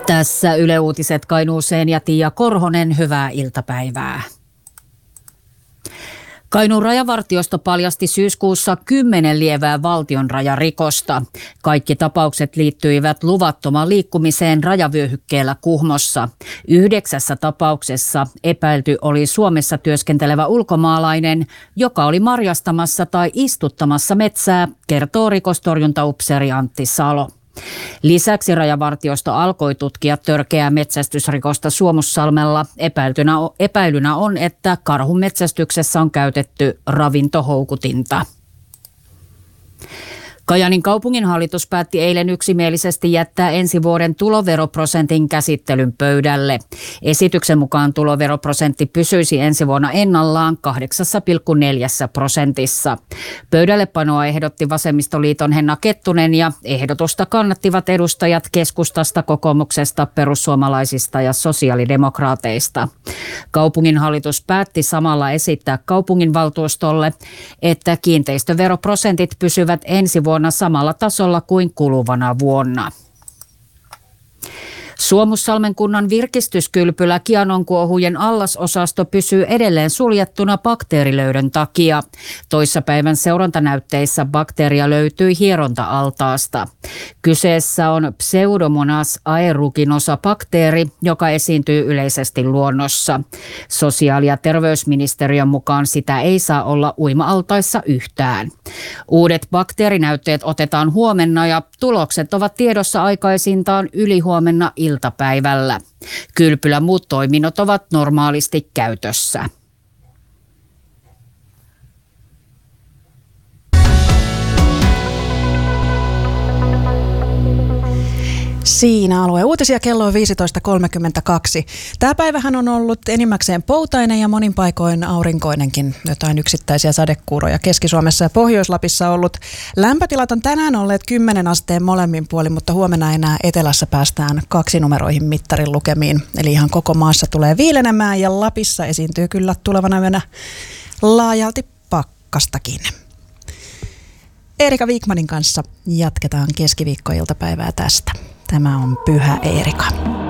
Tässä Yle Uutiset Kainuuseen ja Tiia Korhonen, hyvää iltapäivää. Kainuun rajavartiosto paljasti syyskuussa 10 lievää valtionrajarikosta. Kaikki tapaukset liittyivät luvattomaan liikkumiseen rajavyöhykkeellä Kuhmossa. 9 tapauksessa epäilty oli Suomessa työskentelevä ulkomaalainen, joka oli marjastamassa tai istuttamassa metsää, kertoo rikostorjuntaupseeri Antti Salo. Lisäksi rajavartiosto alkoi tutkia törkeää metsästysrikosta Suomussalmella. Epäilynä on, että karhun metsästyksessä on käytetty ravintohoukutinta. Kajaanin kaupunginhallitus päätti eilen yksimielisesti jättää ensi vuoden tuloveroprosentin käsittelyn pöydälle. Esityksen mukaan tuloveroprosentti pysyisi ensi vuonna ennallaan 8,4%. Pöydällepanoa ehdotti Vasemmistoliiton Henna Kettunen ja ehdotusta kannattivat edustajat keskustasta, kokoomuksesta, perussuomalaisista ja sosiaalidemokraateista. Kaupunginhallitus päätti samalla esittää kaupunginvaltuustolle, että kiinteistöveroprosentit pysyvät ensi vuonna samalla tasolla kuin kuluvana vuonna. Suomussalmen kunnan virkistyskylpylä Kianonkuohujen allasosasto pysyy edelleen suljettuna bakteerilöydön takia. Toissapäivän seurantanäytteissä bakteeria löytyi hieronta-altaasta. Kyseessä on Pseudomonas aeruginosa bakteeri, joka esiintyy yleisesti luonnossa. Sosiaali- ja terveysministeriön mukaan sitä ei saa olla uima-altaissa yhtään. Uudet bakteerinäytteet otetaan huomenna ja tulokset ovat tiedossa aikaisintaan ylihuomenna iltapäivällä. Kylpylän muut toiminnot ovat normaalisti käytössä. Siinä Alue Uutisia, kello on 15.32. Tämä päivähän on ollut enimmäkseen poutainen ja monin paikoin aurinkoinenkin. Jotain yksittäisiä sadekuuroja Keski-Suomessa ja Pohjois-Lapissa ollut. Lämpötilat on tänään olleet 10 asteen molemmin puolin, mutta huomenna enää etelässä päästään 2 numeroihin mittarin lukemiin. Eli ihan koko maassa tulee viilenemään ja Lapissa esiintyy kyllä tulevana yönä laajalti pakkastakin. Eerika Wikmanin kanssa jatketaan keskiviikkoiltapäivää tästä. Tämä on Pyhä Eerika.